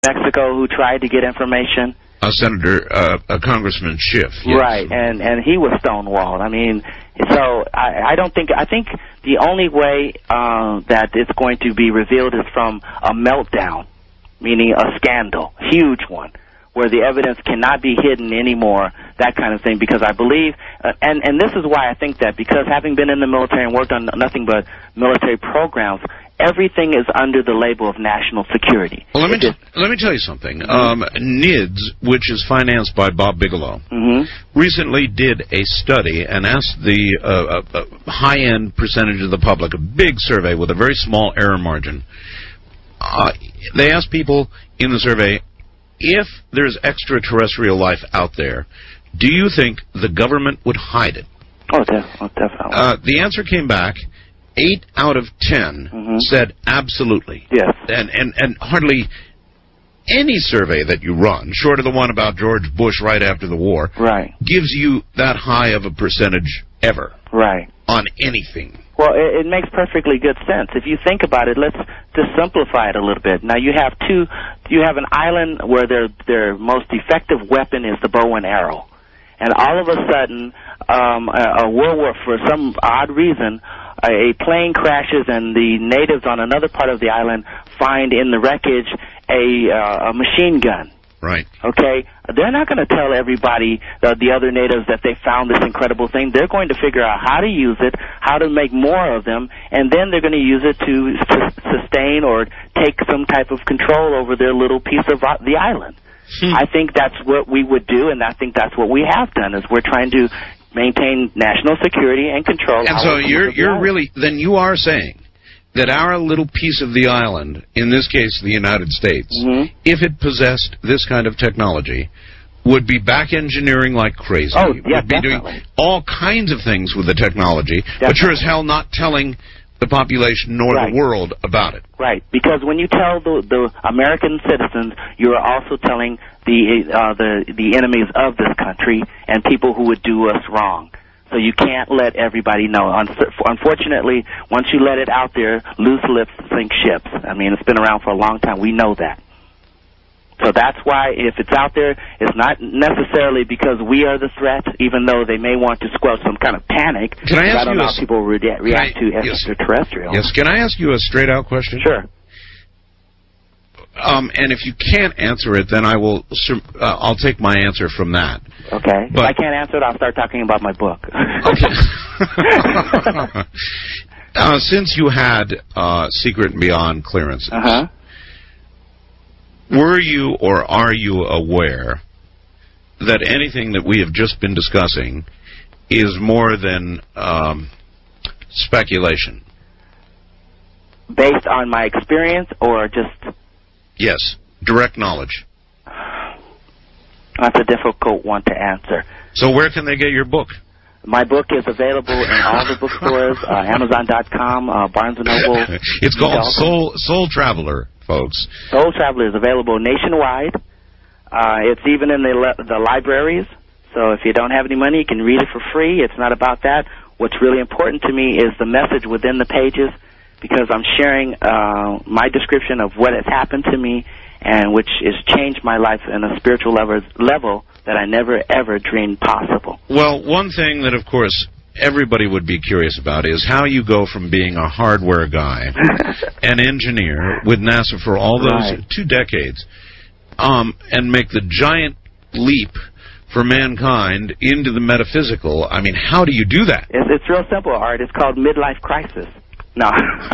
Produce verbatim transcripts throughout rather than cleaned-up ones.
Mexico who tried to get information. Uh, Senator, uh, uh, Congressman Schiff. Yes. Right, and and he was stonewalled. I mean, so I, I don't think, I think the only way uh, that it's going to be revealed is from a meltdown, meaning a scandal, huge one, where the evidence cannot be hidden anymore, that kind of thing, because I believe, uh, and, and this is why I think that, because having been in the military and worked on nothing but military programs, everything is under the label of national security. Well, let me t- let me tell you something. Mm-hmm. Um, N I D S, which is financed by Bob Bigelow, mm-hmm. recently did a study and asked the uh, uh, high-end percentage of the public, a big survey with a very small error margin. Uh, they asked people in the survey, if there's extraterrestrial life out there, do you think the government would hide it? Oh, def- oh definitely. Uh, the answer came back. Eight out of ten mm-hmm. said absolutely. Yes. And, and and hardly any survey that you run, short of the one about George Bush right after the war, right. gives you that high of a percentage ever. Right. On anything. Well, it, it makes perfectly good sense. If you think about it, let's just simplify it a little bit. Now, you have two, you have an island where their their most effective weapon is the bow and arrow. And all of a sudden, um, a, a world war, for some odd reason, a plane crashes and the natives on another part of the island find in the wreckage a, uh, a machine gun. Right. Okay? They're not going to tell everybody, uh, the other natives, that they found this incredible thing. They're going to figure out how to use it, how to make more of them, and then they're going to use it to s- sustain or take some type of control over their little piece of uh, the island. Hmm. I think that's what we would do, and I think that's what we have done, is we're trying to maintain national security and control. And so you're you're really, then you are saying that our little piece of the island, in this case the United States, mm-hmm. if it possessed this kind of technology, would be back engineering like crazy. Oh, yeah, would be definitely. doing all kinds of things with the technology, definitely. but sure as hell not telling the population nor right. the world about it. Right, because when you tell the, the American citizens, you are also telling the uh, the the enemies of this country and people who would do us wrong. So you can't let everybody know. Unfortunately, once you let it out there, loose lips sink ships. I mean, it's been around for a long time. We know that. So that's why if it's out there, it's not necessarily because we are the threat, even though they may want to squelch some kind of panic. Can I ask I don't you know a, how people re- react I, to yes, extraterrestrials. Yes, can I ask you a straight-out question? Sure. Um, and if you can't answer it, then I will. Uh, I'll take my answer from that. Okay. But, if I can't answer it, I'll start talking about my book. Okay. uh, since you had uh, Secret and Beyond clearances, uh-huh. were you or are you aware that anything that we have just been discussing is more than um, speculation? Based on my experience, or just... Yes, direct knowledge. That's a difficult one to answer. So where can they get your book? My book is available in all the bookstores, uh, Amazon dot com, uh, Barnes and Noble. It's called Soul Soul Traveler, folks. Soul Traveler is available nationwide. Uh, it's even in the li- the libraries. So if you don't have any money, you can read it for free. It's not about that. What's really important to me is the message within the pages, because I'm sharing uh, my description of what has happened to me, and which has changed my life in a spiritual level, level that I never, ever dreamed possible. Well, one thing that, of course, everybody would be curious about is how you go from being a hardware guy, an engineer with NASA for all those right. two decades, um, and make the giant leap for mankind into the metaphysical. I mean, how do you do that? It's, it's real simple, Art. It's called midlife crisis. No,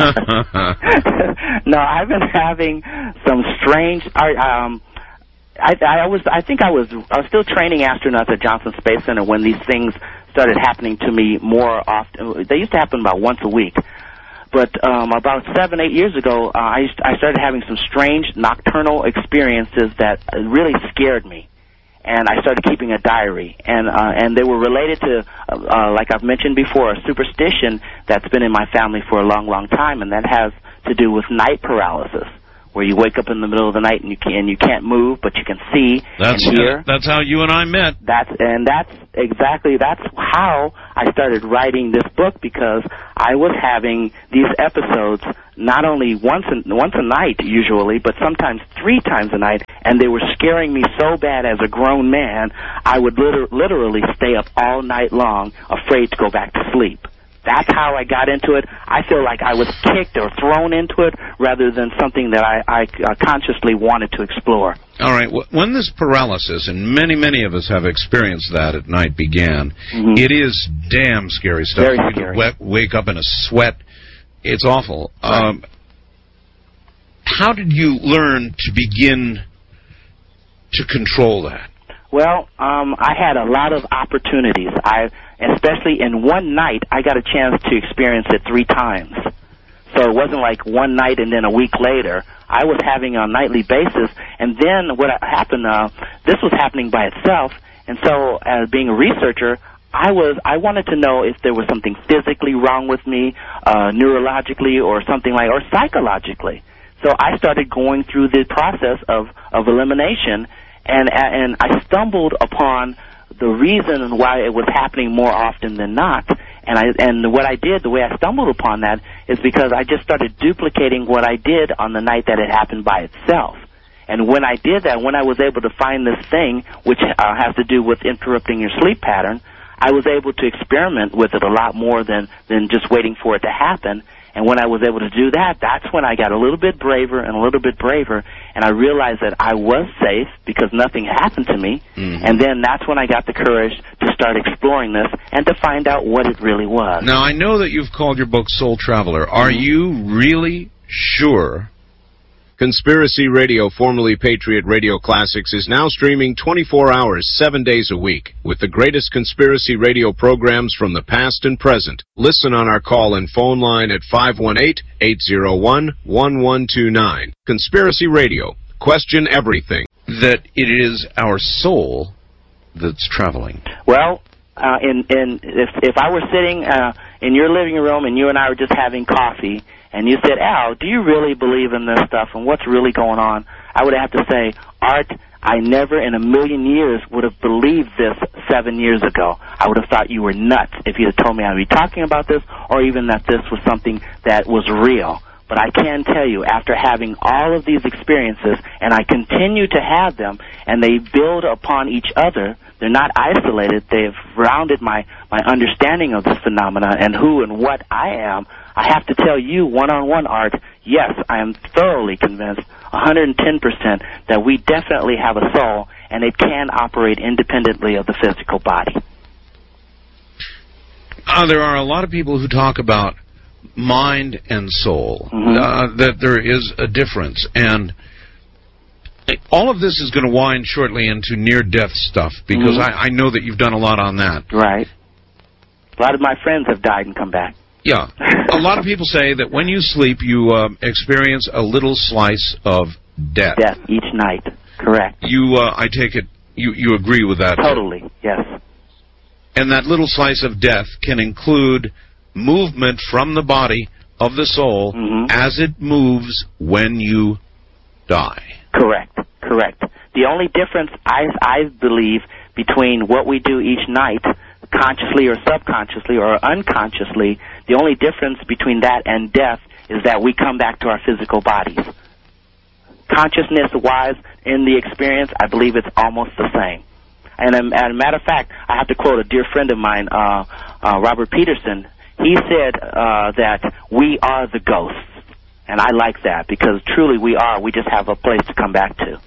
no. I've been having some strange. Um, I, I was. I think I was. I was still training astronauts at Johnson Space Center when these things started happening to me more often. They used to happen about once a week, but um, about seven, eight years ago, uh, I used, I started having some strange nocturnal experiences that really scared me. And I started keeping a diary, and uh, and they were related to, uh, uh, like I've mentioned before, a superstition that's been in my family for a long, long time, and that has to do with night paralysis, where you wake up in the middle of the night and you can and you can't move, but you can see that's, and hear. That's how you and I met. That's and that's exactly that's how I started writing this book, because I was having these episodes not only once a, once a night usually, but sometimes three times a night, and they were scaring me so bad as a grown man, I would liter- literally stay up all night long, afraid to go back to sleep. That's how I got into it. I feel like I was kicked or thrown into it rather than something that I, I uh, consciously wanted to explore. All right. When this paralysis, and many, many of us have experienced that at night, began, mm-hmm. it is damn scary stuff. Very you scary. Wet, wake up in a sweat. It's awful. Right. Um, how did you learn to begin to control that? Well, um, I had a lot of opportunities. I, especially in one night, I got a chance to experience it three times. So it wasn't like one night and then a week later. I was having a nightly basis, and then what happened, uh, this was happening by itself, and so as being a researcher, I was I wanted to know if there was something physically wrong with me, uh, neurologically or something like, or psychologically. So I started going through the process of, of elimination, and and I stumbled upon the reason why it was happening more often than not. And I and what I did, the way I stumbled upon that, is because I just started duplicating what I did on the night that it happened by itself. And when I did that, when I was able to find this thing, which uh, has to do with interrupting your sleep pattern, I was able to experiment with it a lot more than, than just waiting for it to happen. And when I was able to do that, that's when I got a little bit braver and a little bit braver, and I realized that I was safe because nothing happened to me. Mm-hmm. And then that's when I got the courage to start exploring this and to find out what it really was. Now, I know that you've called your book Soul Traveler. Are mm-hmm. you really sure? Conspiracy Radio, formerly Patriot Radio Classics, is now streaming twenty-four hours, seven days a week, with the greatest conspiracy radio programs from the past and present. Listen on our call and phone line at five one eight, eight zero one, one one two nine. Conspiracy Radio. Question everything. That it is our soul that's traveling. Well, uh, in, in, if, if I were sitting uh, in your living room and you and I were just having coffee, and you said, Al, do you really believe in this stuff and what's really going on? I would have to say, Art, I never in a million years would have believed this seven years ago. I would have thought you were nuts if you had told me I'd be talking about this, or even that this was something that was real. But I can tell you, after having all of these experiences, and I continue to have them, and they build upon each other, they're not isolated, they've rounded my, my understanding of this phenomena and who and what I am. I have to tell you, one-on-one, Art, yes, I am thoroughly convinced, one hundred ten percent, that we definitely have a soul, and it can operate independently of the physical body. Uh, there are a lot of people who talk about mind and soul, mm-hmm. uh, that there is a difference, and all of this is going to wind shortly into near-death stuff, because mm-hmm. I, I know that you've done a lot on that. Right. A lot of my friends have died and come back. Yeah. A lot of people say that when you sleep, you uh, experience a little slice of death. Death each night. Correct. You, uh, I take it, you, you agree with that? Totally, yes. And that little slice of death can include movement from the body of the soul mm-hmm. as it moves when you die. Correct, correct. The only difference, I, I believe, between what we do each night, consciously or subconsciously or unconsciously, the only difference between that and death is that we come back to our physical bodies. Consciousness-wise, in the experience, I believe it's almost the same. And um, as a matter of fact, I have to quote a dear friend of mine, uh, uh, Robert Peterson. He said uh, that we are the ghosts. And I like that, because truly we are. We just have a place to come back to.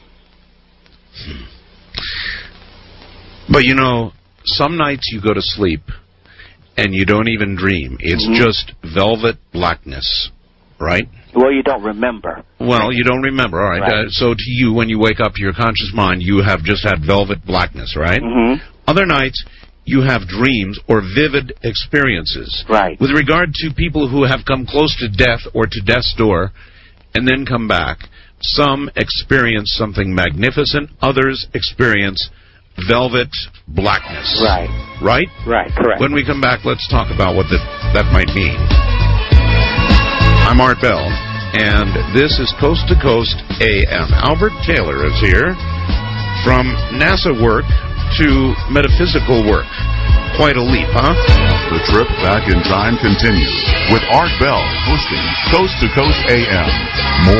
But, you know, some nights you go to sleep and you don't even dream. It's mm-hmm. just velvet blackness, right? Well, you don't remember. Well, you don't remember, all right. right. Uh, so to you, when you wake up, your conscious mind, you have just had velvet blackness, right? Mm-hmm. Other nights, you have dreams or vivid experiences. Right. With regard to people who have come close to death or to death's door and then come back, some experience something magnificent, others experience velvet blackness. Right. Right? Right, correct. When we come back, let's talk about what that, that might mean. I'm Art Bell. and this is Coast to Coast A M. Albert Taylor is here. From NASA work to metaphysical work. Quite a leap, huh? The trip back in time continues with Art Bell hosting Coast to Coast A M. More